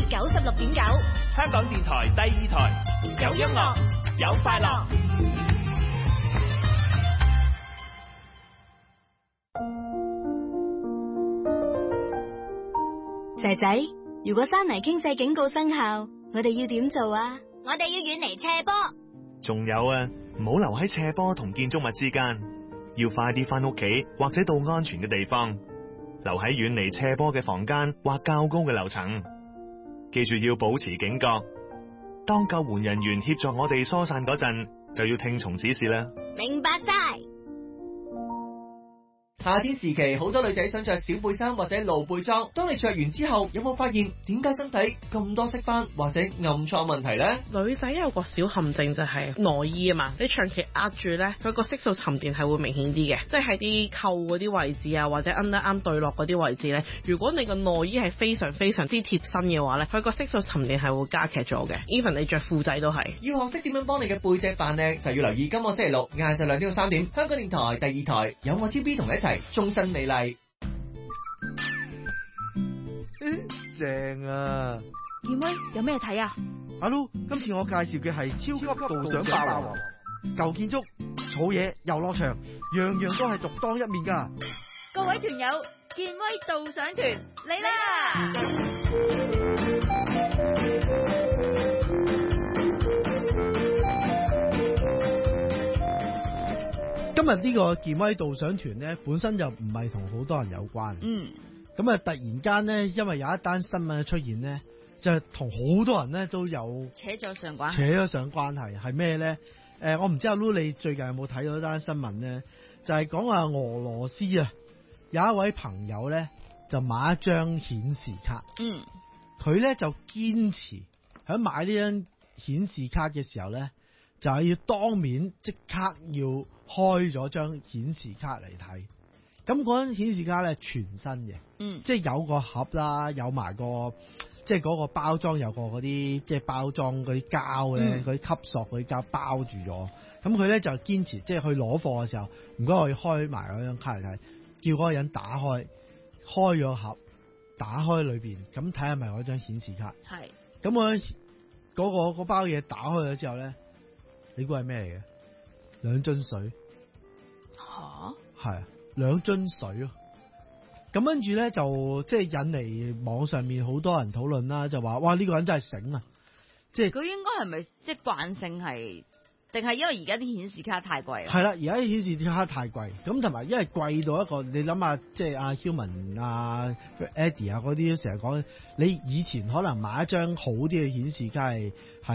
96.9， 香港電台第2台，有音樂，有快樂。 仔仔，如果山泥傾瀉警告生效，我哋要點做啊？ 我哋要遠離斜坡。 仲有啊，唔好留喺斜坡同建築物之間，要快啲返屋企或者到安全嘅地方，留喺遠離斜坡嘅房間或較高嘅樓層。記住要保持警覺，當救援人員協助我哋疏散嗰陣，就要聽從指示啦。 明白晒。 夏天時期，好多女仔想着小背心或者露背裝。當你着完之後，有冇發現點解身體咁多色斑或者暗瘡問題呢？ 女仔有個小陷阱就係內衣啊嘛，你長期壓住呢，佢個色素沉澱係會明顯啲嘅，即係喺啲扣嗰啲位置啊，或者 underarm 對落嗰啲位置呢。如果你個內衣係非常非常之貼身嘅話呢，佢個色素沉澱係會加劇咗嘅。even 你着褲仔都係。 要學識點樣幫你嘅背脊扮靚，就要留意今個星期六晏晝2點到3點，香港電台第2台有我超 B 同你一齊終身美麗。 正啊！ 健威有咩睇啊？ 阿 Lu，今次我介紹嘅係超級導賞霸王，舊建築、草野、遊樂場，樣樣都係獨當一面噶。 各位團友，健威導賞團嚟啦！ 今日呢個健威導賞團呢，本身就唔係同好多人有關。咁啊，突然間呢，因為有一單新聞出現呢，就同好多人呢都有扯咗上關係，係咩呢？我唔知阿 Lu 你最近有冇睇到一單新聞呢？就係講話俄羅斯啊，有一位朋友呢，就買一張顯示卡。佢呢就堅持喺買呢張顯示卡嘅時候呢，就係要當面即刻要開咗張顯示卡嚟睇。咁嗰張顯示卡咧全新嘅，即係有個盒啦，有埋個即係嗰個包裝，有個嗰啲即係包裝嗰啲膠咧，嗰啲吸塑嗰啲膠包住咗。咁佢咧就堅持，即係去攞貨嘅時候，唔該我要開埋嗰張卡嚟睇，叫嗰個人打開咗盒，打開裏邊，咁睇下咪嗰張顯示卡。係。咁我嗰包嘢打開咗之後咧，你估係咩嚟嘅？2樽水。吓？係啊。2樽水咯，咁跟住咧就即係引嚟網上面好多人討論啦，就話哇呢個人真係醒啊！即係佢應該係咪即係慣性係，定係因為而家啲顯示卡太貴啊？ 係啦，而家啲顯示卡太貴，咁同埋因為貴到一個，你諗下，即係阿 Human 啊、Eddie 啊嗰啲都成日講，你以前可能買一張好啲嘅顯示卡係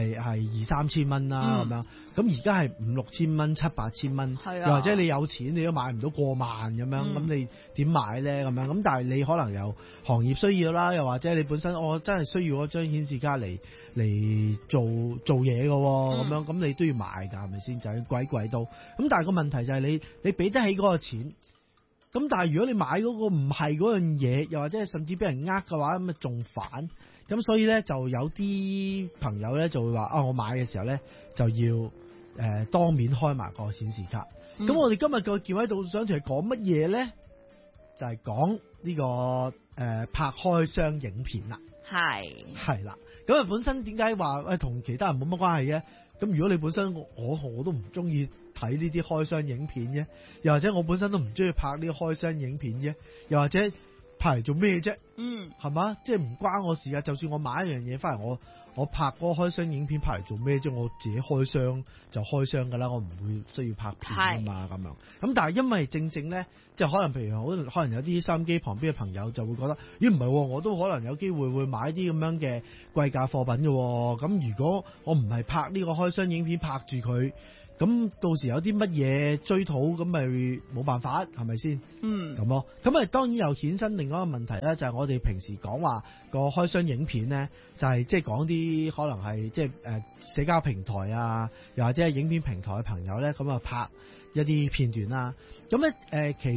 2-3千蚊啦咁樣。咁而家係5-6千蚊、7-8千蚊，又或者你有錢你都買唔到過萬咁樣，咁你點買咧咁樣？咁但係你可能有行業需要啦，又或者你本身我真係需要嗰張顯示卡嚟做嘢嘅咁樣，咁你都要買㗎，係咪先？就係貴到咁，但係個問題就係你俾得起嗰個錢，咁但係如果你買嗰個唔係嗰樣嘢，又或者係甚至俾人呃嘅話，咁啊仲煩。咁所以咧就有啲朋友咧就會話我買嘅時候咧就要當面開埋個顯示卡。咁我哋今日個健威導賞團係講乜嘢咧？就係講呢個拍開箱影片啦。係啦。咁啊本身點解話同其他人冇乜關係嘅？咁如果你本身我都唔中意睇呢啲開箱影片嘅，又或者我本身都唔中意拍呢個開箱影片嘅，又或者拍嚟做咩啫？係嘛？即係唔關我事啊！就算我買一樣嘢翻嚟，我拍嗰個開箱影片拍嚟做咩啫？我自己開箱就開箱噶啦，我唔會需要拍片啊嘛咁樣。咁但係因為正咧，即係可能譬如可能有啲收音機旁邊嘅朋友就會覺得，咦唔係，我都可能有機會會買啲咁樣嘅貴價貨品嘅。咁如果我唔係拍呢個開箱影片拍住佢，咁到時有啲乜嘢追討，咁咪冇辦法，係咪先？咁咯。咁啊，當然又衍生另外一個問題咧，就係我哋平時講話個開箱影片咧，就係即係講啲可能係即係社交平台啊，又或者係影片平台嘅朋友咧，咁啊拍一啲片段啦。咁咧其實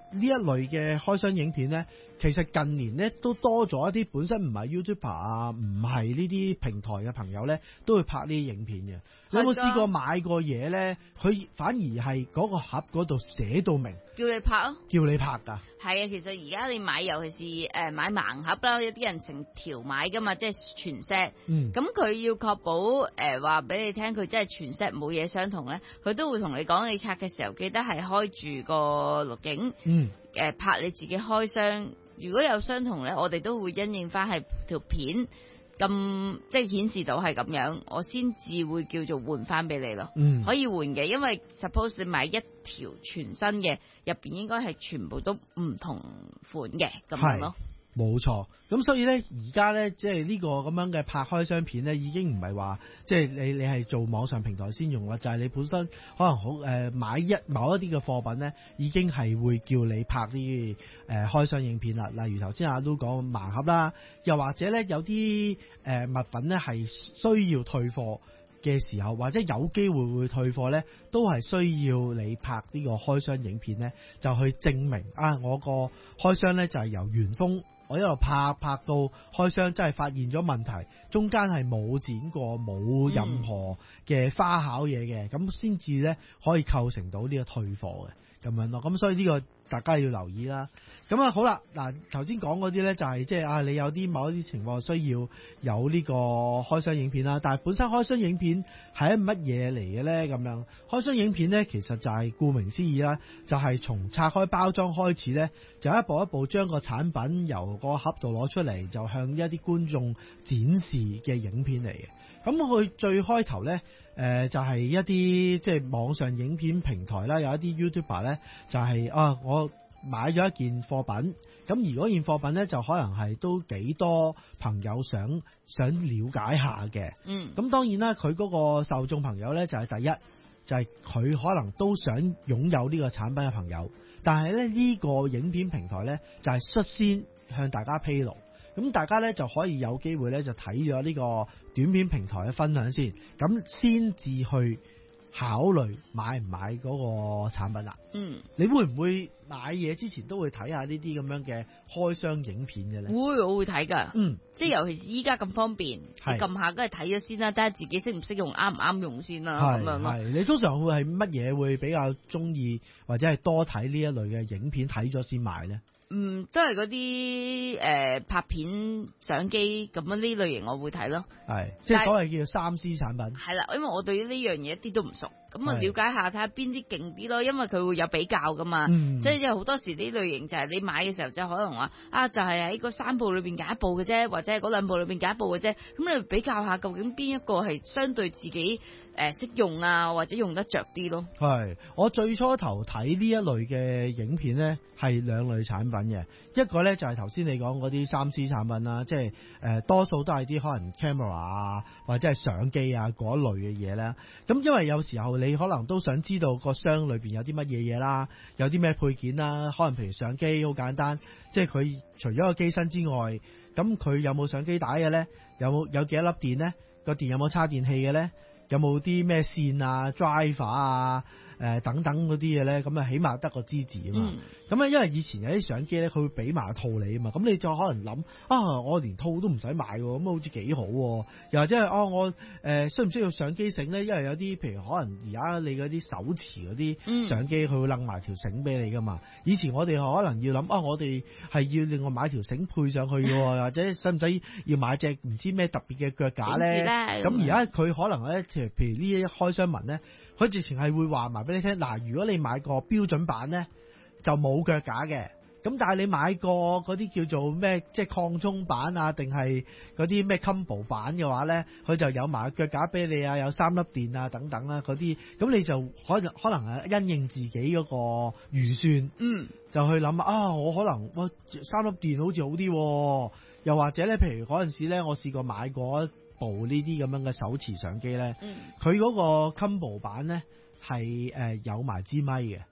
呢一類嘅開箱影片咧，其實近年咧都多咗一啲本身唔係 YouTuber 啊，唔係呢啲平台嘅朋友咧，都會拍呢啲影片嘅。你有冇試過買過嘢咧？佢反而係嗰個盒嗰度寫到明， 叫你拍啊， 叫你拍㗎。 係啊，其實而家你買，尤其是買盲盒啦，有啲人成條買㗎嘛，即係全 set。咁佢要確保話俾你聽，佢真係全 set 冇嘢相同咧，佢都會同你講，你拆嘅時候記得係開住個錄影，拍你自己開箱。如果有相同咧，我哋都會因應翻係條片。咁即係顯示到係咁樣，我先至會叫做換翻俾你咯。可以換嘅，因為 suppose 你買一條全新嘅，入邊應該係全部都唔同款嘅咁樣咯。 冇錯，咁所以咧，而家咧，即係呢個咁樣嘅拍開箱片咧，已經唔係話即係你係做網上平台先用啦，就係你本身可能好買某一啲嘅貨品咧，已經係會叫你拍啲開箱影片啦。例如頭先阿 Lu 講盲盒啦，又或者咧有啲物品咧係需要退貨嘅時候，或者有機會會退貨咧，都係需要你拍呢個開箱影片咧，就去證明我個開箱咧就係由原封。我一路拍到開箱，真係發現咗問題，中間係冇剪過，冇任何嘅花巧嘢嘅，咁先至咧可以構成到呢個退貨嘅咁樣咯。咁所以呢個大家要留意啦。咁好啦，嗱頭先講嗰啲咧就係即係你有啲某一啲情況需要有呢個開箱影片啦。但係本身開箱影片係乜嘢嚟嘅咧？咁樣開箱影片咧其實就係顧名思義啦，就係從拆開包裝開始咧，就一步一步將個產品由個盒度攞出嚟，就向一啲觀眾展示嘅影片嚟嘅。咁佢最開頭咧，就係一啲即係網上影片平台啦，有一啲 YouTuber 咧就係我買咗一件貨品，咁而嗰件貨品咧就可能係都幾多朋友想了解下嘅。咁當然啦，佢嗰個受眾朋友咧就係第一，就係佢可能都想擁有呢個產品嘅朋友，但係咧呢個影片平台咧就係率先向大家披露。咁大家咧就可以有機會咧就睇咗呢個短片平台嘅分享先，咁先至去考慮買唔買嗰個產品啦。你會唔會買嘢之前都會睇下呢啲咁樣嘅開箱影片嘅咧？ 我會睇噶。即係尤其是依家咁方便，你撳下梗係睇咗先啦，睇下自己識唔識用，啱唔啱用先啦，咁樣咯。 你通常會係乜嘢會比較中意，或者係多睇呢一類嘅影片睇咗先買咧？ 都係嗰啲拍片相機咁樣呢類型我會睇咯， 即係所謂叫做 3C 產品。 係啦，因為我對於呢樣嘢一啲都唔熟，咁啊了解下睇下邊啲勁啲咯，因為佢會有比較噶嘛，即係有好多時呢類型就係你買嘅時候就可能話就係喺個3部裏邊揀一部嘅啫，或者係嗰2部裏邊揀一部嘅啫，咁你比較下究竟邊一個係相對自己識用啊，或者用得着啲咯。 我最初頭睇呢一類嘅影片咧，係2類產品嘅，一個咧就係頭先你講嗰啲 3C 產品啦，即係多數都係啲可能 camera 啊或者係相機啊嗰類嘅嘢咧。咁因為有時候你可能都想知道個箱裏邊有啲乜嘢嘢啦，有啲咩配件啦，可能譬如相機好簡單，即係佢除咗個機身之外，咁佢有冇相機帶嘅咧？有幾多粒電咧？個電有冇插電器嘅咧？有冇啲咩線啊、driver 啊、等等嗰啲嘢咧？咁起碼得個支持啊嘛。咁因為以前有啲相機咧，佢會俾埋套你啊嘛。咁你再可能諗我連套都唔使買喎，咁好似幾好喎。又或者係我需唔需要相機繩咧？因為有啲譬如可能而家你嗰啲手持嗰啲相機，佢會擸埋條繩俾你噶嘛。以前我哋可能要諗我哋係要另外買條繩配上去嘅，或者使唔使要買隻唔知咩特別嘅腳架咧？咁而家佢可能咧，譬如呢一開箱文咧，佢直情係會話埋俾你聽。嗱，如果你買個標準版咧，就冇腳架嘅。咁但係你買個嗰啲叫做咩，即係擴充版啊，定係嗰啲咩 combo 版嘅話咧，佢就有埋腳架俾你啊，有3粒電啊等等啦嗰啲。咁你就可能係因應自己嗰個預算，就去諗我可能3粒電好似好啲，又或者咧，譬如嗰陣時咧，我試過買過部呢啲咁樣嘅手持相機咧，佢嗰個 combo 版咧係有埋支咪嘅。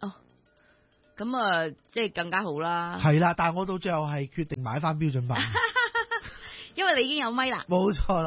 咁即係更加好啦。 係啦，但係我到最後係決定買翻標準版， 因為你已經有咪啦。 冇錯啦。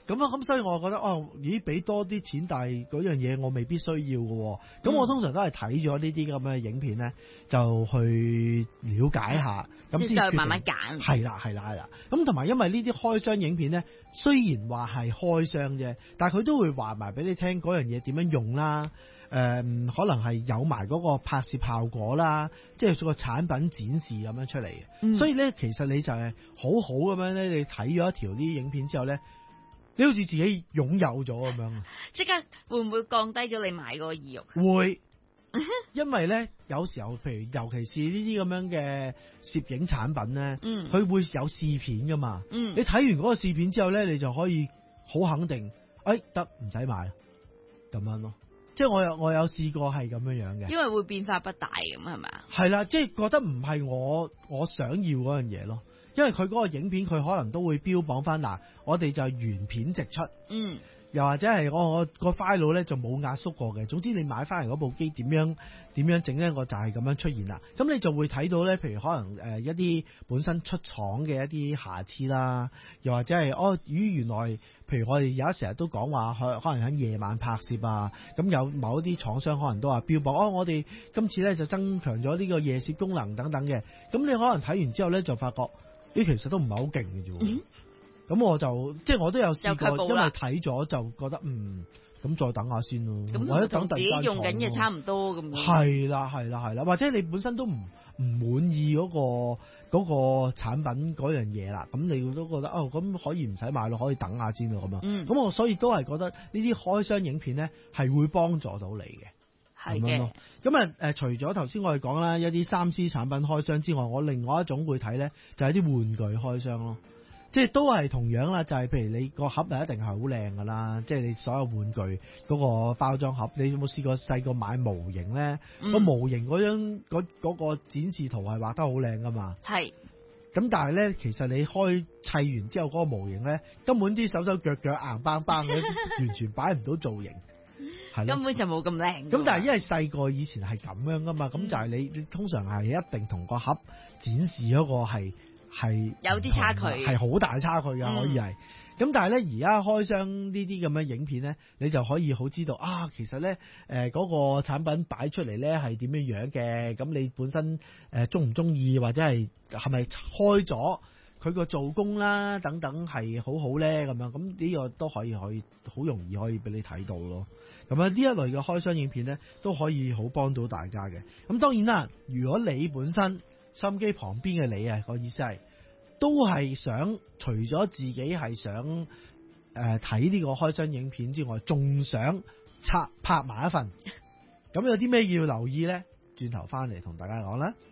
咁所以我覺得咦俾多啲錢，但係嗰樣嘢我未必需要嘅。咁我通常都係睇咗呢啲咁嘅影片咧，就去了解下，咁先再慢慢揀。 係啦。咁同埋因為呢啲開箱影片咧，雖然話係開箱啫，但係佢都會話埋俾你聽嗰樣嘢點樣用啦。可能係有埋嗰個拍攝效果啦，即係個產品展示咁樣出嚟嘅。所以咧，其實你就係好好咁樣咧，你睇咗一條啲影片之後咧，你好似自己擁有咗咁樣。 即刻會唔會降低咗你買嗰個意欲？ 會，因為咧有時候，譬如尤其是呢啲咁樣嘅攝影產品咧，佢會有試片噶嘛。你睇完嗰個試片之後咧，你就可以好肯定，得唔使買咁樣咯。即係我有試過係咁樣嘅， 因為會變化不大咁係咪啊？ 係啦，即係覺得唔係我想要嗰樣嘢咯，因為佢嗰個影片佢可能都會標榜翻嗱，我哋就原片直出，又或者係我個 file 咧就冇壓縮過嘅，總之你買翻嚟嗰部機點樣整咧，我就係咁樣出現啦。咁你就會睇到咧，譬如可能一啲本身出廠嘅一啲瑕疵啦，又或者係原來譬如我哋有成日都講話可能喺夜晚拍攝啊，咁有某一啲廠商可能都話標榜我哋今次咧就增強咗呢個夜攝功能等等嘅，咁你可能睇完之後咧就發覺其實都唔係好勁嘅啫。咁我就即係我都有試過，因為睇咗就覺得咁再等下先咯，或者等自己用緊嘅差唔多咁。 係啦，或者你本身都唔滿意嗰個產品嗰樣嘢啦，咁你都覺得咁可以唔使買咯，可以等下先咯咁樣。咁我所以都係覺得呢啲開箱影片咧係會幫助到你嘅。係嘅。咁除咗頭先我哋講啦一啲 3C 產品開箱之外，我另外一種會睇咧就係啲玩具開箱咯。即係都係同樣啦，就係譬如你個盒係一定係好靚噶啦，即係你所有玩具嗰個包裝盒，你有冇試過細個買模型咧？個模型嗰個展示圖係畫得好靚噶嘛？係。咁但係咧，其實你砌完之後嗰個模型咧，根本啲手腳硬邦邦嘅，完全擺唔到造型，係根本就冇咁靚。 咁但係因為細個以前係咁樣噶嘛，咁就係你通常係一定同個盒展示嗰個係有啲差距， 係好大差距㗎，可以係。咁但係咧，而家開箱呢啲咁嘅影片咧，你就可以好知道其實咧嗰個產品擺出嚟咧係點樣嘅。咁你本身中唔中意，或者係咪開咗佢個做工啦等等係好好咧咁樣。咁呢個都可以好容易可以俾你睇到咯。咁呢一類嘅開箱影片咧都可以好幫到大家嘅。咁當然啦，如果你本身收音機旁邊嘅你個意思係都係想除咗自己係想睇呢個開箱影片之外，仲想拍埋一份，咁有啲咩要留意咧？轉頭翻嚟同大家講啦。